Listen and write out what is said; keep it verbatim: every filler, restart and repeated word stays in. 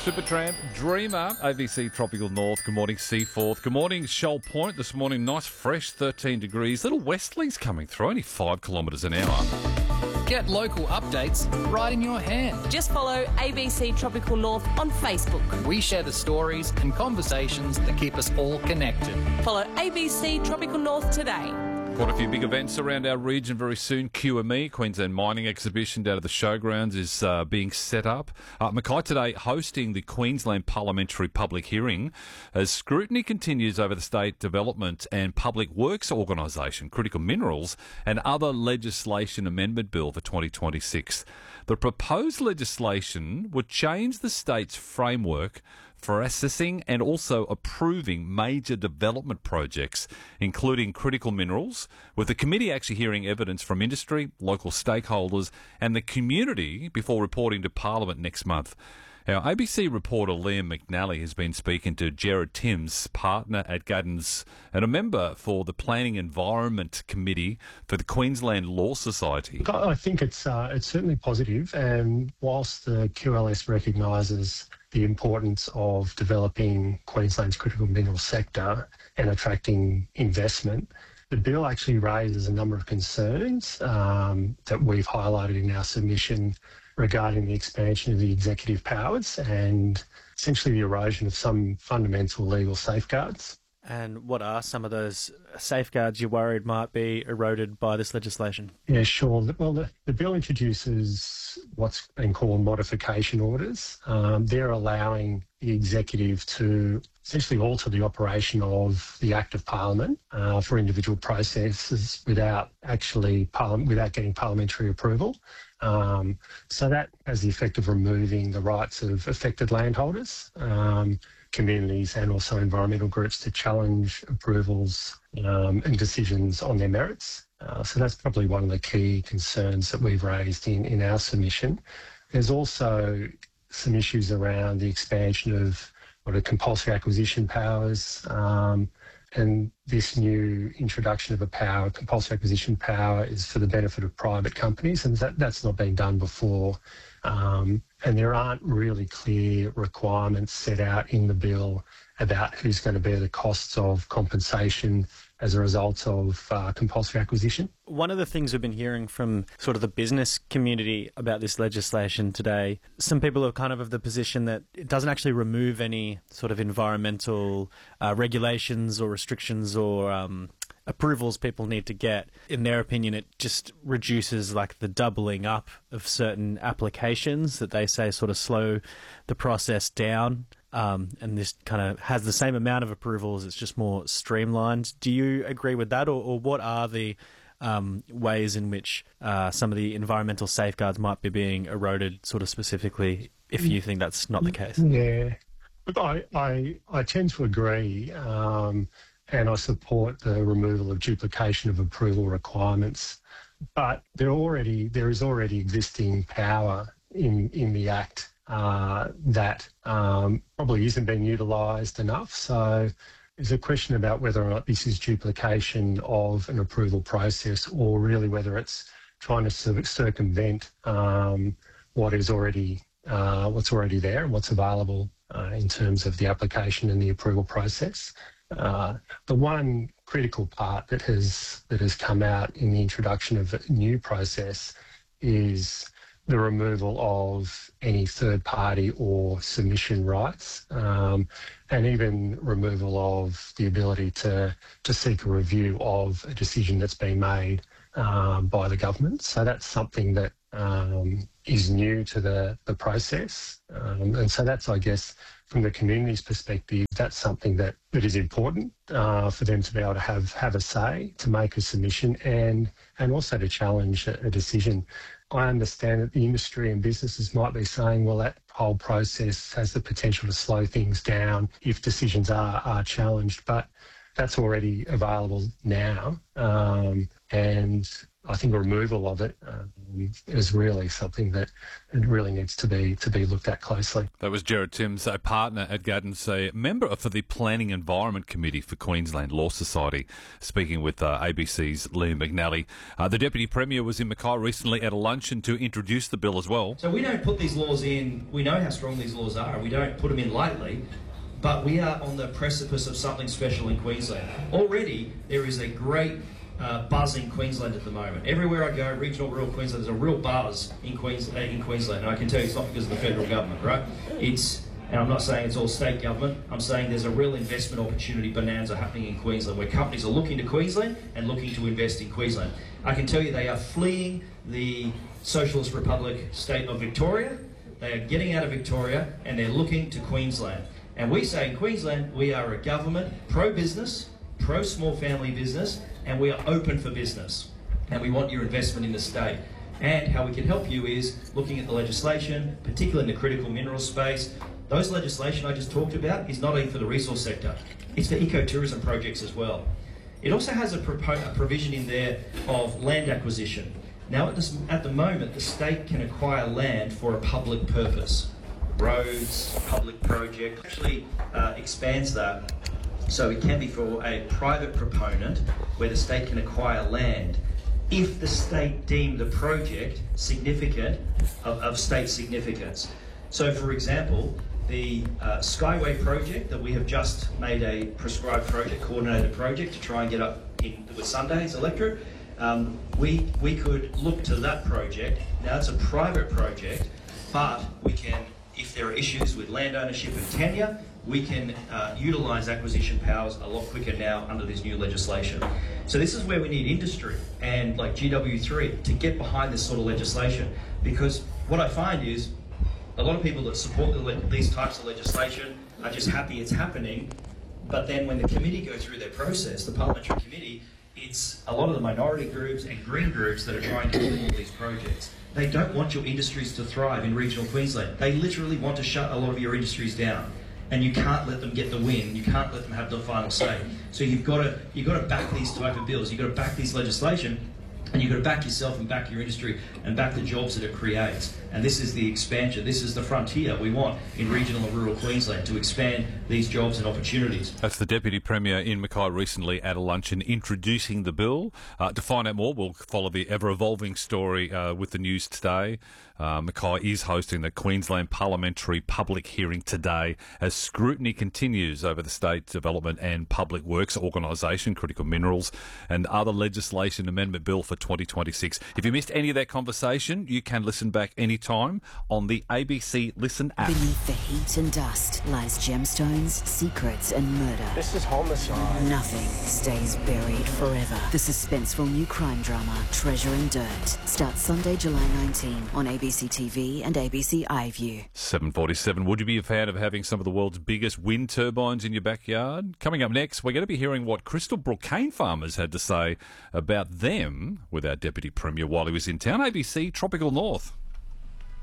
Supertramp, Dreamer, A B C Tropical North. Good morning, Seaforth. Good morning, Shoal Point. This morning, nice, fresh, thirteen degrees. Little westerlies coming through, only five kilometres an hour. Get local updates right in your hand. Just follow A B C Tropical North on Facebook. We share the stories and conversations that keep us all connected. Follow A B C Tropical North today. Quite a few big events around our region very soon. Q M E, Queensland Mining Exhibition down at the Showgrounds, is uh, being set up. Uh, Mackay today hosting the Queensland Parliamentary Public Hearing as scrutiny continues over the State Development and Public Works Organisation, Critical Minerals, and other legislation amendment bill for twenty twenty-six. The proposed legislation would change the state's framework for assessing and also approving major development projects, including critical minerals, with the committee actually hearing evidence from industry, local stakeholders and the community before reporting to Parliament next month. Our A B C reporter Liam McNally has been speaking to Gerard Timms, partner at Gaddens and a member for the Planning Environment Committee for the Queensland Law Society. I think it's uh, it's certainly positive, and whilst the Q L S recognises the importance of developing Queensland's critical mineral sector and attracting investment, the bill actually raises a number of concerns um, that we've highlighted in our submission regarding the expansion of the executive powers and essentially the erosion of some fundamental legal safeguards. And what are some of those safeguards you're worried might be eroded by this legislation? Yeah, sure. Well, the, the bill introduces what's been called modification orders. Um, they're allowing the executive to essentially alter the operation of the Act of Parliament uh, for individual processes without actually parliament, without getting parliamentary approval. Um, so that has the effect of removing the rights of affected landholders, um, communities and also environmental groups to challenge approvals um, and decisions on their merits. Uh, so that's probably one of the key concerns that we've raised in, in our submission. There's also some issues around the expansion of what are compulsory acquisition powers, um, and this new introduction of a power, compulsory acquisition power, is for the benefit of private companies, and that, that's not been done before. Um, and there aren't really clear requirements set out in the bill about who's going to bear the costs of compensation as a result of uh, compulsory acquisition. One of the things we've been hearing from sort of the business community about this legislation today, some people are kind of of the position that it doesn't actually remove any sort of environmental uh, regulations or restrictions or um, approvals people need to get. In their opinion, it just reduces like the doubling up of certain applications that they say sort of slow the process down. Um, and this kind of has the same amount of approvals, it's just more streamlined. Do you agree with that, or, or what are the um, ways in which uh, some of the environmental safeguards might be being eroded, sort of specifically, if you think that's not the case? Yeah, look, I, I, I tend to agree, um, and I support the removal of duplication of approval requirements, but there already there is already existing power in, in the Act Uh, that um, probably isn't being utilised enough. So there's a question about whether or not this is duplication of an approval process, or really whether it's trying to cir- circumvent um, what is already uh, what's already there and what's available uh, in terms of the application and the approval process. Uh, the one critical part that has that has come out in the introduction of a new process is the removal of any third party or submission rights, um, and even removal of the ability to, to seek a review of a decision that's been made um, by the government. So that's something that um, is new to the, the process. Um, and so that's, I guess, from the community's perspective, that's something that, that is important uh, for them to be able to have, have a say, to make a submission, and, and also to challenge a, a decision. I understand that the industry and businesses might be saying, well, that whole process has the potential to slow things down if decisions are, are challenged, but that's already available now. Um, and I think removal of it um, is really something that it really needs to be to be looked at closely. That was Gerard Timms, a partner at Gaddens, a member for the Planning Environment Committee for Queensland Law Society, speaking with uh, A B C's Liam McNally. Uh, the Deputy Premier was in Mackay recently at a luncheon to introduce the bill as well. So we don't put these laws in, we know how strong these laws are, we don't put them in lightly, but we are on the precipice of something special in Queensland. Already there is a great uh, buzz in Queensland at the moment. Everywhere I go, regional, rural Queensland, there's a real buzz in, Queens, uh, in Queensland. And I can tell you it's not because of the federal government, right? It's, and I'm not saying it's all state government, I'm saying there's a real investment opportunity bonanza happening in Queensland where companies are looking to Queensland and looking to invest in Queensland. I can tell you they are fleeing the Socialist Republic state of Victoria. They are getting out of Victoria and they're looking to Queensland. And we say in Queensland, we are a government pro-business, pro-small family business, and we are open for business. And we want your investment in the state. And how we can help you is looking at the legislation, particularly in the critical mineral space. Those legislation I just talked about is not only for the resource sector, it's for ecotourism projects as well. It also has a, propo- a provision in there of land acquisition. Now at, this, at the moment, the state can acquire land for a public purpose. Roads, public project, actually uh, expands that so it can be for a private proponent where the state can acquire land if the state deemed the project significant, of, of state significance. So for example, the uh, Skyway project that we have just made a prescribed project, coordinated project to try and get up in with Sunday's electorate, um, we, we could look to that project. Now it's a private project, but we can, if there are issues with land ownership and tenure, we can uh, utilise acquisition powers a lot quicker now under this new legislation. So this is where we need industry and like G W three to get behind this sort of legislation, because what I find is a lot of people that support the le- these types of legislation are just happy it's happening, but then when the committee go through their process, the parliamentary committee, it's a lot of the minority groups and green groups that are trying to pull all these projects. They don't want your industries to thrive in regional Queensland. They literally want to shut a lot of your industries down. And you can't let them get the win. You can't let them have the final say. So you've got to you've got to back these type of bills. You've got to back these legislation, and you've got to back yourself and back your industry and back the jobs that it creates. And this is the expansion. This is the frontier we want in regional and rural Queensland, to expand these jobs and opportunities. That's the Deputy Premier in Mackay recently at a luncheon introducing the bill. Uh, to find out more, we'll follow the ever-evolving story uh, with the news today. Uh, Mackay is hosting the Queensland Parliamentary Public Hearing today as scrutiny continues over the State Development and Public Works Organisation, Critical Minerals, and other legislation amendment bill for twenty twenty-six. If you missed any of that conversation, you can listen back anytime on the A B C Listen app. Beneath the heat and dust lies gemstones, secrets and murder. This is homicide. Nothing stays buried forever. The suspenseful new crime drama, Treasure and Dirt, starts Sunday, July nineteenth on A B C T V and A B C iView. seven forty-seven. Would you be a fan of having some of the world's biggest wind turbines in your backyard? Coming up next, we're going to be hearing what Crystal Brook cane farmers had to say about them with our Deputy Premier while he was in town. A B C Tropical North.